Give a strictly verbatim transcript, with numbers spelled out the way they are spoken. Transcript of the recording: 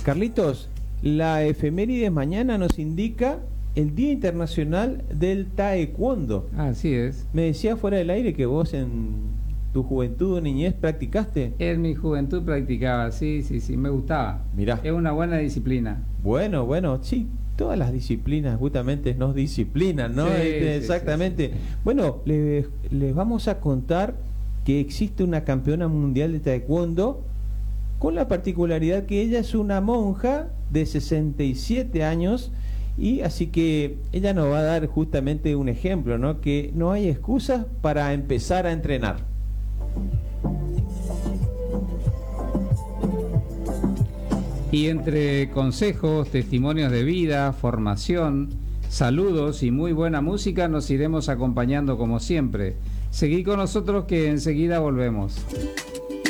Carlitos, la efeméride mañana nos indica el Día Internacional del Taekwondo. Así es. Me decía fuera del aire que vos en tu juventud o niñez practicaste. En mi juventud practicaba, sí, sí, sí, me gustaba. Mirá. Es una buena disciplina. Bueno, bueno, sí, todas las disciplinas justamente nos disciplinan, ¿no? Sí, Este, sí, exactamente. sí, sí, sí. Bueno, les, les vamos a contar que existe una campeona mundial de taekwondo con la particularidad que ella es una monja de sesenta y siete años y así que ella nos va a dar justamente un ejemplo, ¿no? Que no hay excusas para empezar a entrenar. Y entre consejos, testimonios de vida, formación, saludos y muy buena música nos iremos acompañando como siempre. Seguí con nosotros que enseguida volvemos.